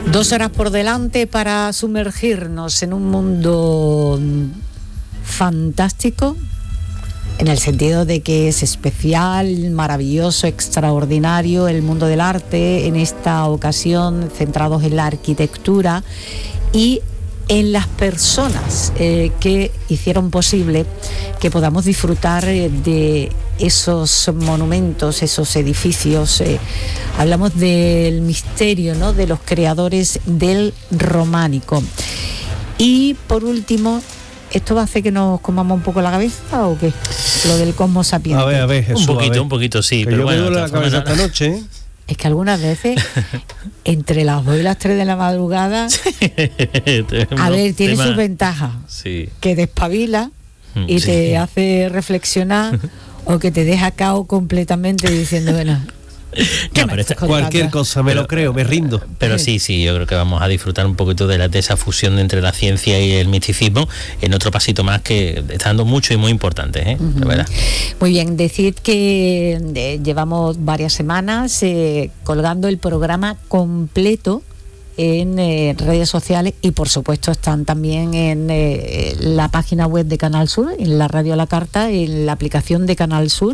2 horas por delante para sumergirnos en un mundo fantástico, en el sentido de que es especial, maravilloso, extraordinario el mundo del arte, en esta ocasión centrados en la arquitectura y en las personas que hicieron posible que podamos disfrutar de esos monumentos, esos edificios. Hablamos del misterio, ¿no?, de los creadores del románico. Y por último, ¿esto va a hacer que nos comamos un poco la cabeza o qué? Lo del Cosmo Sapiens. A ver, Jesús, un poquito, sí. Que Pero yo bueno, me duele la cabeza esta noche. Es que algunas veces, entre las 2 y las 3 de la madrugada, a ver, tiene sus ventajas. Sí. Que despabila y sí, te hace reflexionar, o que te deja cao completamente diciendo, bueno, ¿qué no, pero cualquier cosa, me lo creo, me rindo. Pero sí, yo creo que vamos a disfrutar un poquito de esa fusión entre la ciencia y el misticismo en otro pasito más que está dando mucho y muy importante, de verdad. Muy bien, decid que llevamos varias semanas colgando el programa completo en redes sociales y por supuesto están también en la página web de Canal Sur, en la radio a la carta, en la aplicación de Canal Sur,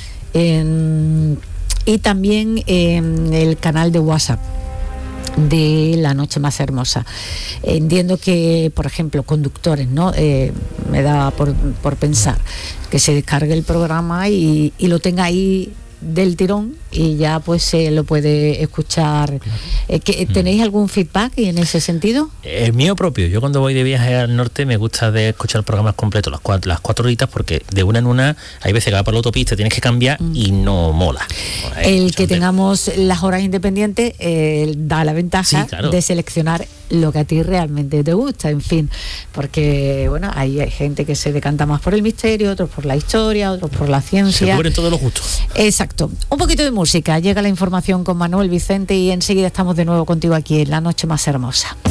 y también en el canal de WhatsApp de La Noche Más Hermosa. Entiendo que, por ejemplo, conductores, ¿no? Me da por pensar que se descargue el programa y lo tenga ahí del tirón y ya pues se lo puede escuchar. ¿Tenéis algún feedback en ese sentido? El mío propio. Yo cuando voy de viaje al norte me gusta de escuchar programas completos, las 4 horitas, porque de una en una hay veces que va por la autopista, tienes que cambiar y no mola. El que tengamos las horas independientes da la ventaja, sí, claro, de seleccionar lo que a ti realmente te gusta, en fin, porque bueno, hay gente que se decanta más por el misterio, otros por la historia, otros por la ciencia. Se cubren todos los gustos. Exacto. Un poquito de música, llega la información con Manuel Vicente y enseguida estamos de nuevo contigo aquí en La Noche Más Hermosa.